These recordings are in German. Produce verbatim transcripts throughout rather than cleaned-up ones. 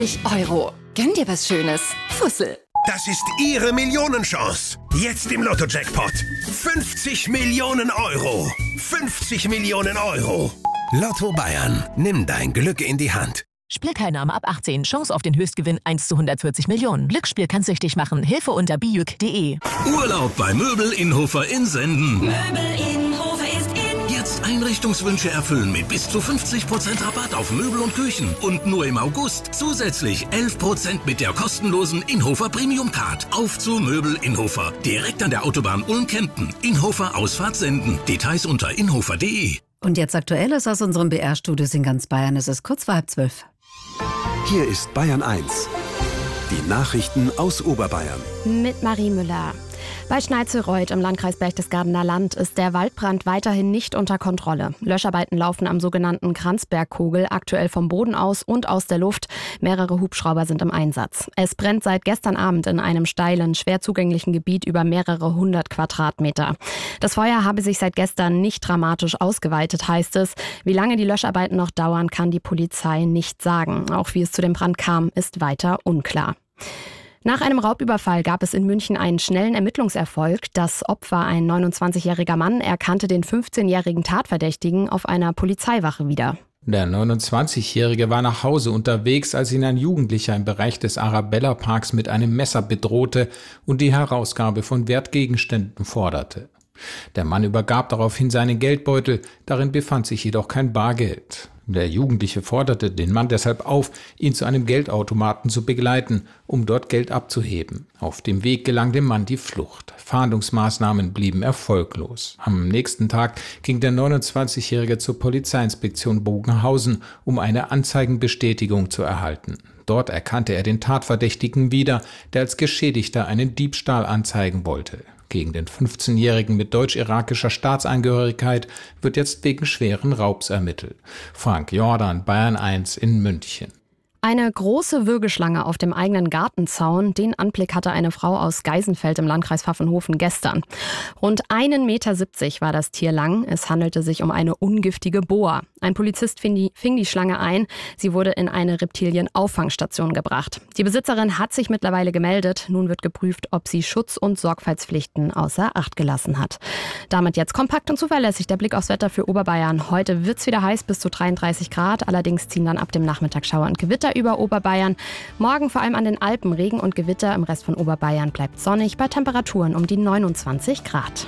Euro. Gönn dir was Schönes. Fussel. Das ist Ihre Millionenchance. Jetzt im Lotto-Jackpot. fünfzig Millionen Euro. fünfzig Millionen Euro. Lotto Bayern. Nimm dein Glück in die Hand. Spielteilnahme ab achtzehn. Chance auf den Höchstgewinn eins zu hundertvierzig Millionen. Glücksspiel kann süchtig machen. Hilfe unter bijuk punkt de. Urlaub bei Möbel Inhofer in Senden. Möbel Inhofer ist in. Jetzt Einrichtungswünsche erfüllen mit bis zu fünfzig Prozent Rabatt auf Möbel und Küchen. Und nur im August zusätzlich elf Prozent mit der kostenlosen Inhofer Premium Card. Auf zu Möbel Inhofer. Direkt an der Autobahn Ulm-Kempten. Inhofer Ausfahrt Senden. Details unter inhofer punkt de. Und jetzt Aktuelles aus unserem B R-Studios in ganz Bayern. Es ist kurz vor halb zwölf. Hier ist Bayern eins. Die Nachrichten aus Oberbayern. Mit Marie Müller. Bei Schneizelreuth im Landkreis Berchtesgadener Land ist der Waldbrand weiterhin nicht unter Kontrolle. Löscharbeiten laufen am sogenannten Kranzbergkogel aktuell vom Boden aus und aus der Luft. Mehrere Hubschrauber sind im Einsatz. Es brennt seit gestern Abend in einem steilen, schwer zugänglichen Gebiet über mehrere hundert Quadratmeter. Das Feuer habe sich seit gestern nicht dramatisch ausgeweitet, heißt es. Wie lange die Löscharbeiten noch dauern, kann die Polizei nicht sagen. Auch wie es zu dem Brand kam, ist weiter unklar. Nach einem Raubüberfall gab es in München einen schnellen Ermittlungserfolg. Das Opfer, ein neunundzwanzigjähriger Mann, erkannte den fünfzehnjährigen Tatverdächtigen auf einer Polizeiwache wieder. Der neunundzwanzigjährige war nach Hause unterwegs, als ihn ein Jugendlicher im Bereich des Arabella-Parks mit einem Messer bedrohte und die Herausgabe von Wertgegenständen forderte. Der Mann übergab daraufhin seinen Geldbeutel, darin befand sich jedoch kein Bargeld. Der Jugendliche forderte den Mann deshalb auf, ihn zu einem Geldautomaten zu begleiten, um dort Geld abzuheben. Auf dem Weg gelang dem Mann die Flucht. Fahndungsmaßnahmen blieben erfolglos. Am nächsten Tag ging der neunundzwanzigjährige zur Polizeiinspektion Bogenhausen, um eine Anzeigenbestätigung zu erhalten. Dort erkannte er den Tatverdächtigen wieder, der als Geschädigter einen Diebstahl anzeigen wollte. Gegen den fünfzehnjährigen mit deutsch-irakischer Staatsangehörigkeit wird jetzt wegen schweren Raubs ermittelt. Frank Jordan, Bayern eins in München. Eine große Würgeschlange auf dem eigenen Gartenzaun, den Anblick hatte eine Frau aus Geisenfeld im Landkreis Pfaffenhofen gestern. Rund einen Meter siebzig war das Tier lang. Es handelte sich um eine ungiftige Boa. Ein Polizist fing die, fing die Schlange ein. Sie wurde in eine Reptilienauffangstation gebracht. Die Besitzerin hat sich mittlerweile gemeldet. Nun wird geprüft, ob sie Schutz- und Sorgfaltspflichten außer Acht gelassen hat. Damit jetzt kompakt und zuverlässig der Blick aufs Wetter für Oberbayern. Heute wird's wieder heiß, bis zu dreiunddreißig Grad. Allerdings ziehen dann ab dem Nachmittag Schauer und Gewitter über Oberbayern. Morgen vor allem an den Alpen Regen und Gewitter. Im Rest von Oberbayern bleibt sonnig bei Temperaturen um die neunundzwanzig Grad.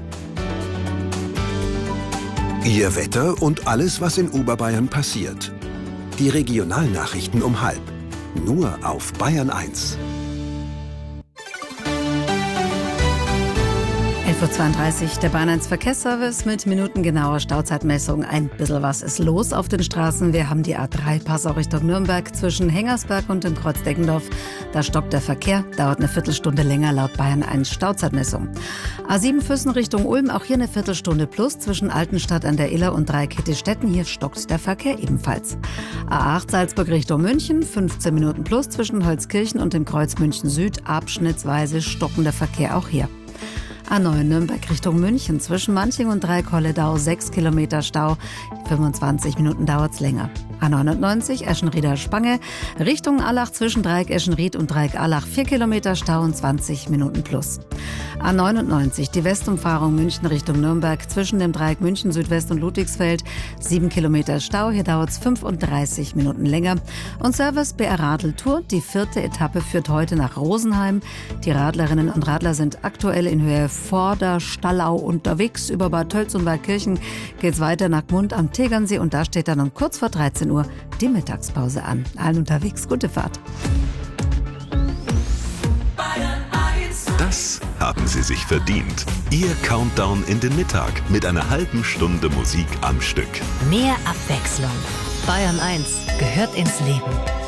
Ihr Wetter und alles, was in Oberbayern passiert. Die Regionalnachrichten um halb. Nur auf Bayern eins. elf Uhr zweiunddreißig, der Bayern eins Verkehrsservice mit minutengenauer Stauzeitmessung. Ein bisschen was ist los auf den Straßen. Wir haben die A drei Passau Richtung Nürnberg zwischen Hengersberg und dem Kreuz Deggendorf. Da stockt der Verkehr, dauert eine Viertelstunde länger laut Bayern eins Stauzeitmessung. A sieben Füssen Richtung Ulm, auch hier eine Viertelstunde plus zwischen Altenstadt an der Iller und Dreikitte-Stetten. Hier stockt der Verkehr ebenfalls. A acht Salzburg Richtung München, fünfzehn Minuten plus zwischen Holzkirchen und dem Kreuz München Süd. Abschnittsweise stockender Verkehr auch hier. A neun Nürnberg Richtung München zwischen Manching und Dreikolledau sechs Kilometer Stau, fünfundzwanzig Minuten dauert's länger. A neunundneunzig Eschenrieder Spange Richtung Allach zwischen Dreieck Eschenried und Dreieck Allach vier Kilometer Stau und zwanzig Minuten plus. A neunundneunzig die Westumfahrung München Richtung Nürnberg zwischen dem Dreieck München Südwest und Ludwigsfeld sieben Kilometer Stau, hier dauert's fünfunddreißig Minuten länger. Und Service B R Radeltour, die vierte Etappe führt heute nach Rosenheim. Die Radlerinnen und Radler sind aktuell in Höhe Vorder-Stallau unterwegs. Über Bad Tölz und Waldkirchen geht's weiter nach Gmund am Tegernsee und da steht dann um kurz vor dreizehn Uhr die Mittagspause an. Allen unterwegs, gute Fahrt. Das haben Sie sich verdient. Ihr Countdown in den Mittag mit einer halben Stunde Musik am Stück. Mehr Abwechslung. Bayern eins gehört ins Leben.